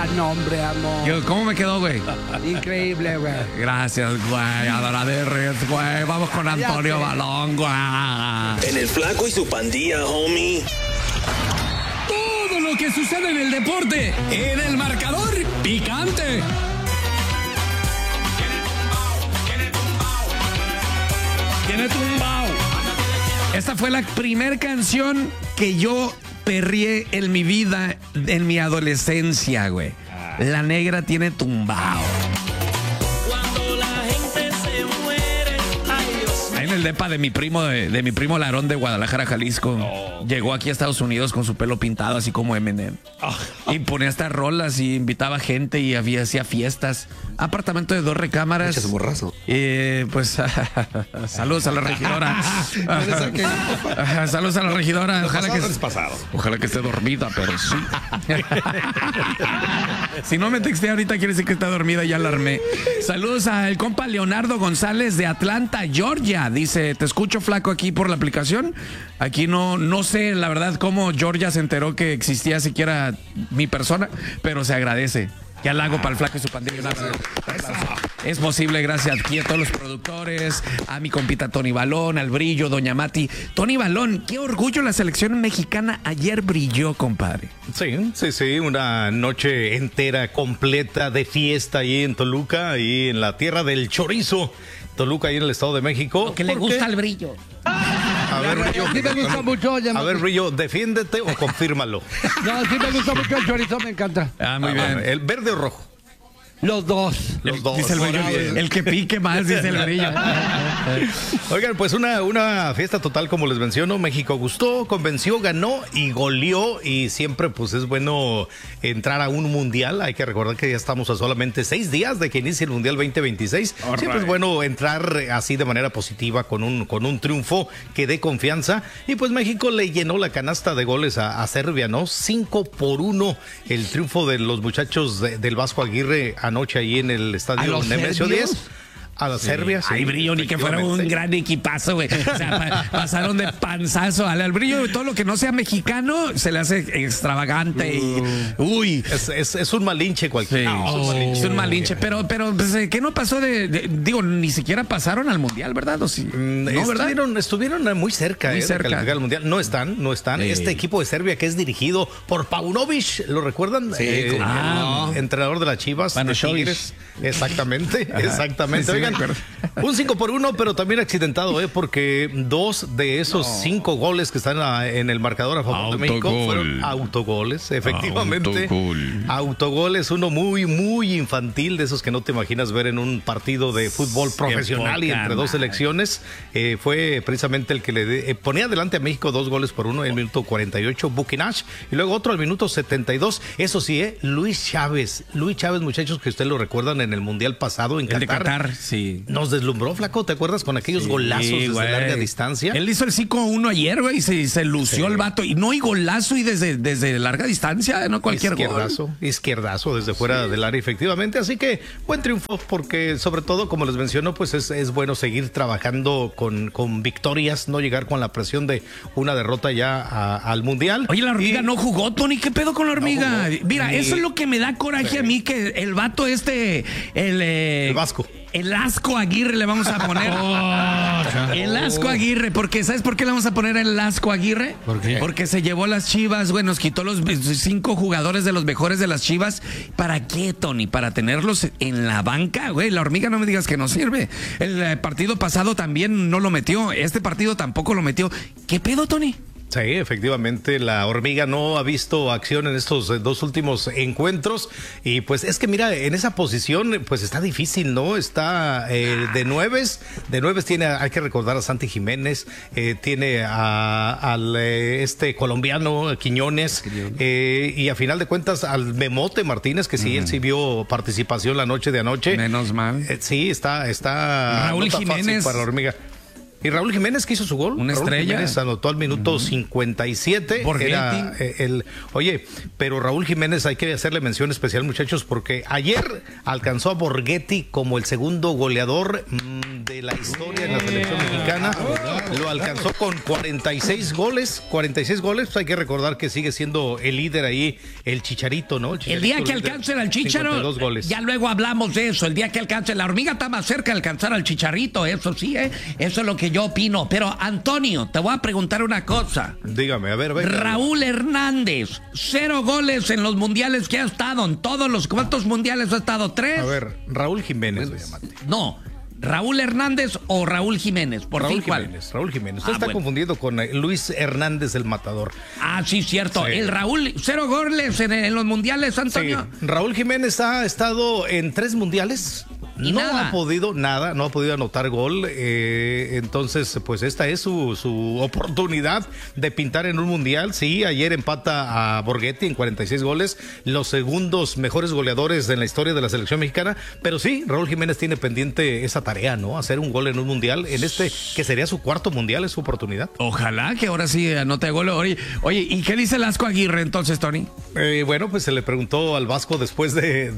hasta nombre, amor. ¿Cómo me quedó, güey? Increíble, güey. Gracias, güey. Adoraderres, güey. Vamos con Antonio Balón, güey. En el Flaco y su pandilla, homie. Todo lo que sucede en el deporte, en el marcador picante. Tiene tumbao. Esta fue la primer canción que yo perrié en mi vida, en mi adolescencia, güey. La Negra tiene tumbao. Cuando la gente se muere, ay Dios. Ahí en el depa de mi primo, de mi primo Larón de Guadalajara, Jalisco. Llegó aquí a Estados Unidos con su pelo pintado, así como Eminem. Y ponía estas rolas y invitaba gente y hacía fiestas. Apartamento de 2 recámaras. Echas morrazo. Pues saludos a la regidora. Saludos a la regidora. Ojalá que esté dormida, pero sí. Si no me texté ahorita, quiere decir que está dormida, ya la armé. Saludos al compa Leonardo González de Atlanta, Georgia. Dice, te escucho, Flaco, aquí por la aplicación. Aquí no sé, la verdad, cómo Georgia se enteró que existía siquiera mi persona, pero se agradece. Ya la hago para el Flaco y su pandilla. Es posible, gracias aquí a todos los productores, a mi compita Tony Balón, al Brillo, Doña Mati. Tony Balón, qué orgullo, la selección mexicana ayer brilló, compadre. Sí, una noche entera, completa de fiesta ahí en Toluca, ahí en la tierra del chorizo. Toluca, ahí en el Estado de México. Lo que le gusta al Brillo. A ver, Brillo. Sí me gusta mucho. A ver, Brillo, defiéndete o confírmalo. No, sí me gusta mucho el chorizo, me encanta. Muy bien. ¿El verde o rojo? Los dos. Los dos. Dice el Brillo, el que pique más, dice el Brillo. Oigan, pues una fiesta total, como les menciono. México gustó, convenció, ganó y goleó. Y siempre pues es bueno entrar a un mundial. Hay que recordar que ya estamos a solamente 6 días de que inicie el Mundial 2026. Siempre es bueno entrar así de manera positiva con un triunfo que dé confianza. Y pues México le llenó la canasta de goles a Serbia, ¿no? 5-1 el triunfo de los muchachos del Vasco Aguirre anoche ahí en el estadio Nemesio 10. A la Serbia, sí. Ay, Brillo, ni que fuera un gran equipazo, güey. O sea, pasaron de panzazo al Brillo. Todo lo que no sea mexicano se le hace extravagante y... Uy. Es un malinche cualquiera. Sí, es un malinche. Pero pues, ¿qué no pasó digo, ni siquiera pasaron al Mundial, ¿verdad? ¿O sí? No, ¿verdad? Estuvieron muy cerca de calificar al Mundial. No están. Este equipo de Serbia que es dirigido por Paunovic, ¿lo recuerdan? Sí, entrenador de las Chivas. De Tigres. Exactamente. Sí, Oigan, un 5-1, pero también accidentado, porque 2 de esos 5 goles que están en el marcador a favor de México fueron autogoles, efectivamente. Autogoles, uno muy, muy infantil, de esos que no te imaginas ver en un partido de fútbol profesional y entre 2 selecciones. Fue precisamente el que le ponía adelante a México 2-1 en el minuto 48, Buquinash, y luego otro al minuto 72. Eso sí, Luis Chávez, muchachos, que ustedes lo recuerdan en el Mundial pasado en Qatar. De Qatar, sí. Nos deslumbró, Flaco, ¿te acuerdas? Con aquellos golazos desde larga distancia. Él hizo el 5-1 ayer, güey, y se lució el vato. Y no hay golazo y desde larga distancia, no cualquier izquierdazo desde fuera del área, efectivamente. Así que buen triunfo, porque sobre todo, como les menciono, pues es bueno seguir trabajando con victorias, no llegar con la presión de una derrota ya al Mundial. Oye, la hormiga no jugó, Tony, ¿qué pedo con la hormiga? Mira, eso es lo que me da coraje a mí, que el vato el Vasco. El Asco Aguirre le vamos a poner. El Asco Aguirre, porque ¿sabes por qué le vamos a poner el Asco Aguirre? ¿Por qué? Porque se llevó las Chivas, güey, nos quitó los 5 jugadores de los mejores de las Chivas. ¿Para qué, Tony? ¿Para tenerlos en la banca, güey? La hormiga no me digas que no sirve. El partido pasado también no lo metió, este partido tampoco lo metió. ¿Qué pedo, Tony? Sí, efectivamente, la hormiga no ha visto acción en estos 2 últimos encuentros y pues es que mira, en esa posición pues está difícil, ¿no? Está de nueves tiene, hay que recordar a Santi Jiménez, tiene al colombiano Quiñones, y a final de cuentas al Memote Martínez, que sí, él sí vio participación la noche de anoche. Menos mal. Sí, está Raúl Jiménez para la hormiga. Y Raúl Jiménez, que hizo su gol. Una Raúl estrella. Jiménez anotó al minuto 57. Borghetti. Oye, pero Raúl Jiménez hay que hacerle mención especial, muchachos, porque ayer alcanzó a Borghetti como el segundo goleador de la historia en la selección mexicana. Lo alcanzó con 46 goles. 46 goles, pues hay que recordar que sigue siendo el líder ahí, el Chicharito, ¿no? El día que alcance al Chicharo, ya luego hablamos de eso. El día que alcance, la hormiga está más cerca de alcanzar al Chicharito, eso sí, eso es lo que yo opino. Pero, Antonio, te voy a preguntar una cosa. Dígame, a ver, venga. Raúl Hernández, 0 goles en los mundiales que ha estado, en todos los... ¿Cuántos mundiales ha estado? 3. A ver, Raúl Jiménez, No, ¿Raúl Hernández o Raúl Jiménez? Por Raúl fin, ¿cuál? Jiménez, Raúl Jiménez. Usted está bueno. confundido con Luis Hernández, el matador. Ah, sí, cierto. Sí. El Raúl, 0 goles en los mundiales, Antonio. Sí. Raúl Jiménez ha estado en 3 mundiales. Y no nada. ha podido anotar gol. Entonces, pues esta es su oportunidad de pintar en un mundial. Sí, ayer empata a Borghetti en 46 goles, los segundos mejores goleadores en la historia de la selección mexicana. Pero sí, Raúl Jiménez tiene pendiente esa tarea, ¿no? Hacer un gol en un mundial, en este que sería su 4º mundial, es su oportunidad. Ojalá que ahora sí anote gol. Oye, ¿y qué dice Lasco Aguirre entonces, Tony? Bueno, pues se le preguntó al Vasco después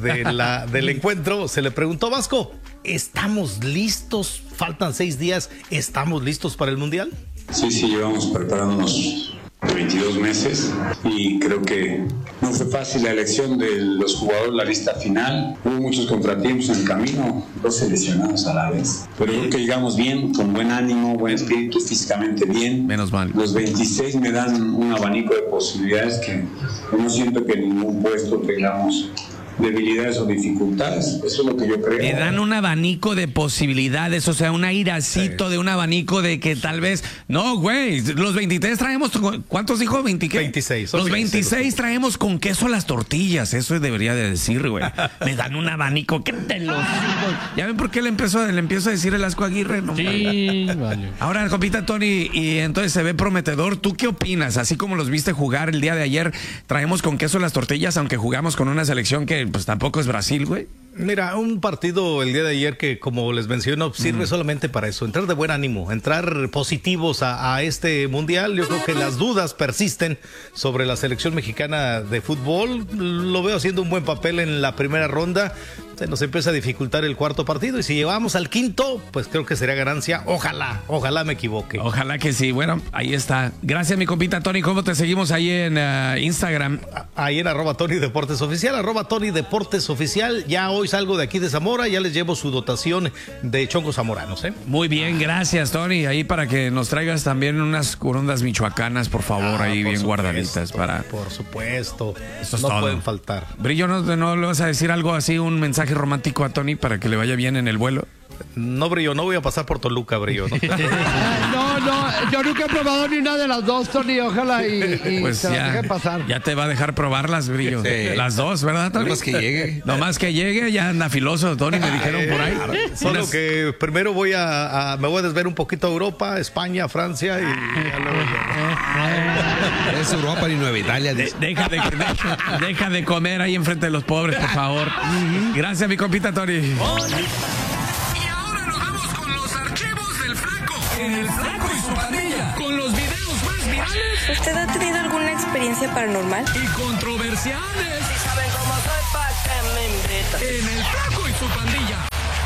del encuentro, se le preguntó, Vasco, ¿estamos listos? Faltan 6 días, ¿estamos listos para el Mundial? Sí, llevamos preparándonos 22 meses y creo que no fue fácil la elección de los jugadores, la lista final. Hubo muchos contratiempos en el camino, 2 seleccionados a la vez. Pero creo que llegamos bien, con buen ánimo, buen espíritu, físicamente bien. Menos mal. Los 26 me dan un abanico de posibilidades que no siento que en ningún puesto tengamos debilidades o dificultades. Eso es lo que yo creo. Le dan un abanico de posibilidades, o sea, un airacito de un abanico de que tal vez... No, güey, los 23 traemos... ¿Cuántos dijo? ¿20 qué? 26. Los 26 traemos con queso las tortillas, eso debería de decir, güey. Me dan un abanico, ¿qué te lo digo? ¿Ya ven por qué le empiezo a decir el Asco Aguirre? No, Sí, vale. Ahora, compita Tony, y entonces se ve prometedor. ¿Tú qué opinas? Así como los viste jugar el día de ayer, traemos con queso las tortillas, aunque jugamos con una selección que pues tampoco es Brasil, güey. Mira, un partido el día de ayer que, como les menciono, sirve solamente para eso, entrar de buen ánimo, entrar positivos a este mundial. Yo creo que las dudas persisten sobre la selección mexicana de fútbol. Lo veo haciendo un buen papel en la primera ronda. Se nos empieza a dificultar el 4º partido y si llegamos al 5º, pues creo que sería ganancia. Ojalá me equivoque. Ojalá que sí. Bueno, ahí está. Gracias, mi compita Tony. ¿Cómo te seguimos ahí en Instagram? Ahí en @Tony Deportes Oficial, @Tony Deportes Oficial. Ya hoy salgo de aquí de Zamora, ya les llevo su dotación de chongos zamoranos, ¿eh? Muy bien, gracias, Tony. Ahí para que nos traigas también unas corundas michoacanas, por favor, ahí bien guardaditas para... Por supuesto. Eso es no todo. pueden faltar. Brillo, ¿no le vas a decir algo así, un mensaje romántico a Tony para que le vaya bien en el vuelo? No, Brillo, no voy a pasar por Toluca, Brillo. ¿No? No, yo nunca he probado ni una de las dos, Tony. Ojalá y Pues se las deje pasar. ya te va a dejar probarlas, Brillo. Sí. Las dos, ¿verdad, Tony? Nomás que llegue. Nomás que llegue, ya anda filoso, Tony, me dijeron por ahí. Solo que primero me voy a desver un poquito a Europa, España, Francia y ya luego... Es Europa y Nueva Italia. Deja de comer ahí enfrente de los pobres, por favor. Gracias, mi compita Tony. Y ahora nos vamos con los archivos del Flaco. En el Flaco y su pandilla. Con los videos más virales ¿Usted ha tenido alguna experiencia paranormal? y controversiales. Si saben cómo soy, pa' que me invitan. En el Flaco y su pandilla.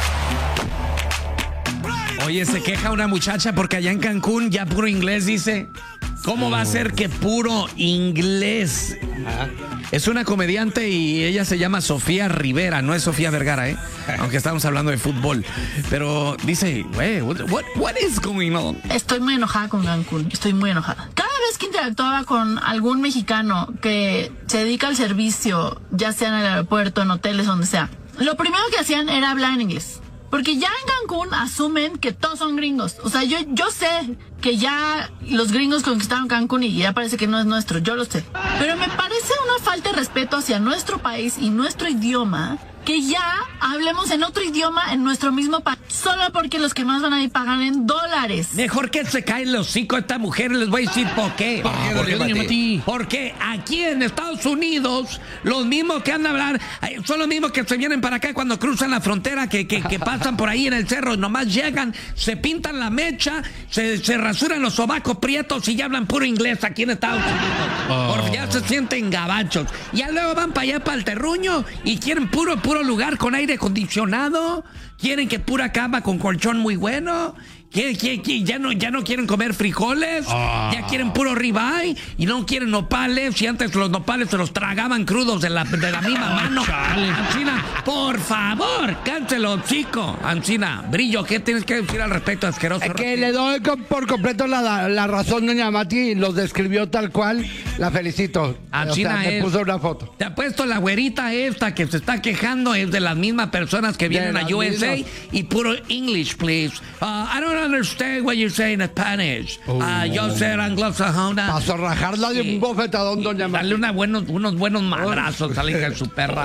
Oye, se queja una muchacha porque allá en Cancún ya puro inglés dice. ¿Cómo va a ser que puro inglés? Es una comediante y ella se llama Sofía Rivera, no es Sofía Vergara, aunque estamos hablando de fútbol. Pero dice, güey, what is going on? Estoy muy enojada con Cancún, estoy muy enojada. Cada vez que interactuaba con algún mexicano que se dedica al servicio, ya sea en el aeropuerto, en hoteles, donde sea, lo primero que hacían era hablar en inglés. Porque ya en Cancún asumen que todos son gringos. O sea, yo sé que ya los gringos conquistaron Cancún y ya parece que no es nuestro, yo lo sé. Pero me parece una falta de respeto hacia nuestro país y nuestro idioma que ya hablemos en otro idioma en nuestro mismo país, solo porque los que más van a ir pagan en dólares. Mejor que se cae el hocico a esta mujer, les voy a decir por qué. ¿Por qué, doña Mati? Porque aquí en Estados Unidos, los mismos que andan a hablar, son los mismos que se vienen para acá cuando cruzan la frontera, que pasan por ahí en el cerro, nomás llegan, se pintan la mecha, se rasuran los sobacos prietos y ya hablan puro inglés aquí en Estados Unidos. Porque ya se sienten gabachos. Ya luego van para allá, para el terruño, y quieren puro lugar con aire acondicionado. Quieren que pura cama con colchón muy bueno. Ya no quieren comer frijoles, ya quieren puro ribeye y no quieren nopales, y antes los nopales se los tragaban crudos de la misma mano. Ancina, por favor, cáncelo, chico. Ancina, Brillo, ¿qué tienes que decir al respecto, asqueroso? Es que le doy por completo la razón, doña Mati, los describió tal cual. La felicito. Ancina, me puso una foto. Te ha puesto la güerita esta que se está quejando, es de las mismas personas que vienen a USA y puro English, please. I don't understand what you're saying in Spanish. Yo ser anglosajona. Paso a rajarla de un bofetadón, doña Mati. Dale unos buenos madrazos, salen con su perra.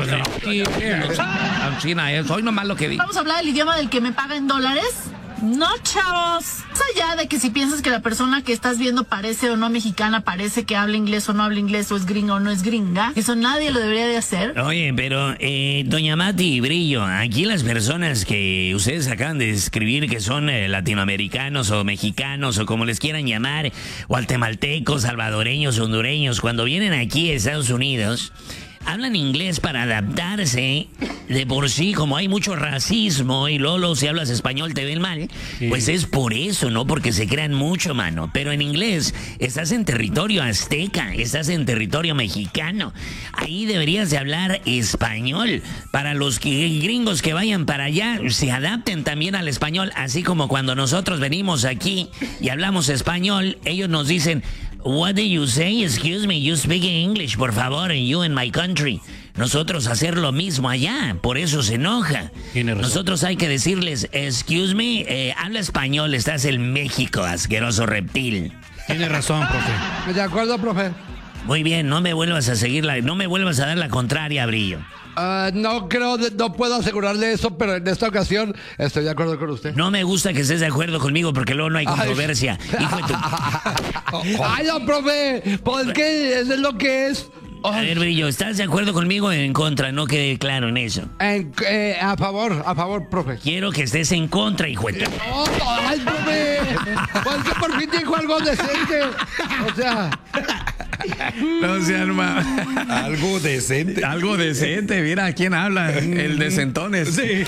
Ancina, hoy nomás lo que vi. ¿Vamos a hablar del idioma del que me paga en dólares? No, chavos. Más allá de que si piensas que la persona que estás viendo parece o no mexicana, parece que habla inglés o no habla inglés, o es gringa o no es gringa, eso nadie lo debería de hacer. Oye, pero doña Mati y Brillo, aquí las personas que ustedes acaban de describir que son latinoamericanos o mexicanos o como les quieran llamar, guatemaltecos, salvadoreños, hondureños, cuando vienen aquí a Estados Unidos, hablan inglés para adaptarse. De por sí, como hay mucho racismo y Lolo, si hablas español te ven mal, pues es por eso, ¿no? Porque se crean mucho, mano. Pero en inglés estás en territorio azteca, estás en territorio mexicano. Ahí deberías de hablar español. Para los gringos que vayan para allá, se adapten también al español. Así como cuando nosotros venimos aquí y hablamos español, ellos nos dicen, what do you say? Excuse me, you speak English, por favor, you in my country. Nosotros hacer lo mismo allá, por eso se enoja. Nosotros hay que decirles, excuse me, habla español, estás en México, asqueroso reptil. Tiene razón, profe. De acuerdo, profe. Muy bien, no me vuelvas a dar la contraria, Brillo. No puedo asegurarle eso, pero en esta ocasión estoy de acuerdo con usted. No me gusta que estés de acuerdo conmigo porque luego no hay controversia. Hijo de tu... Ay, no, profe, pues que eso es lo que es. A ver, Brillo, ¿estás de acuerdo conmigo o en contra? No quede claro en eso. A favor, profe. Quiero que estés en contra, hijo de... ¡Ay, profe! Pues que por fin dijo algo decente. O sea... No se arma. Algo decente. Algo decente, mira, ¿quién habla? El de Centones. Sí.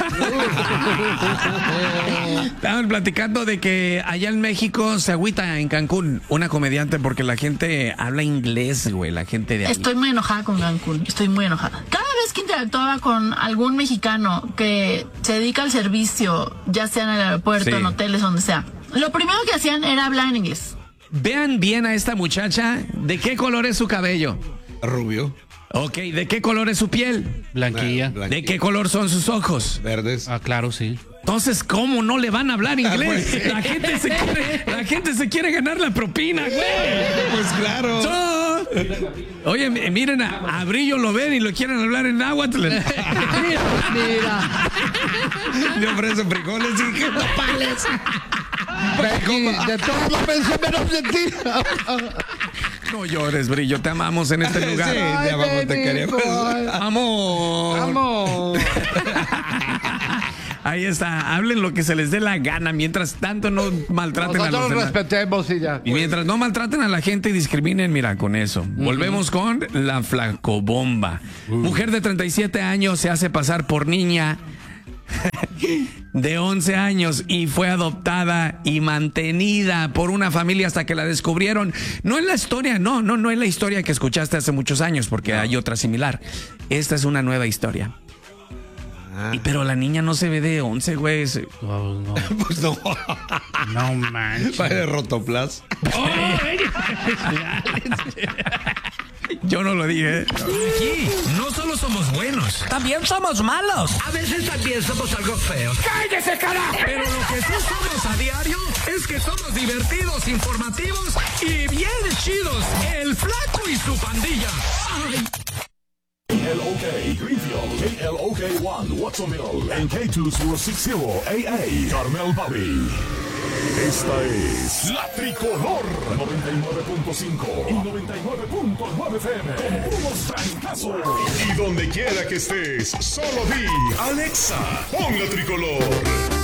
Estaban platicando de que allá en México se agüita en Cancún una comediante porque la gente habla inglés, güey, la gente de ahí. Estoy muy enojada con Cancún, estoy muy enojada. Cada vez que interactuaba con algún mexicano que se dedica al servicio, ya sea en el aeropuerto, en hoteles, donde sea, lo primero que hacían era hablar en inglés. Vean bien a esta muchacha. ¿De qué color es su cabello? Rubio. Ok, ¿de qué color es su piel? Blanquilla. ¿De qué color son sus ojos? Verdes. Claro, sí. Entonces, ¿cómo no le van a hablar inglés? Pues, la gente se quiere ganar la propina, güey. Pues claro. Oye, miren, a Brillo lo ven y lo quieren hablar en náhuatl. Mira. Le ofrecen frijoles y nopales. De todo lo pensé menos de ti. No llores, Brillo, te amamos en este lugar. Sí, te amamos, te queremos. Amor. Ahí está, hablen lo que se les dé la gana, mientras tanto no maltraten a los demás. Nosotros respetemos y ya. Y mientras no maltraten a la gente y discriminen, mira, con eso. Volvemos con la flacobomba. Mujer de 37 años se hace pasar por niña de 11 años y fue adoptada y mantenida por una familia hasta que la descubrieron. No es la historia, no es la historia que escuchaste hace muchos años, porque hay otra similar. Esta es una nueva historia. Pero la niña no se ve de 11, güey. No. Pues no. No manches. Parece Rotoplas. Yo no lo dije. Aquí no solo somos buenos, También somos malos. a veces también somos algo feos. ¡Cállese, carajo! Pero lo que sí somos a diario es que somos divertidos, informativos y bien chidos. El Flaco y su pandilla. ¡Ay! KLOK Greenfield, KLOK 1 Watsonville, en K2060 AA, Carmel Valley. Esta es La Tricolor 99.5 y 99.9 FM. Con puros trancazos. Y donde quiera que estés, solo di Alexa, pon La Tricolor.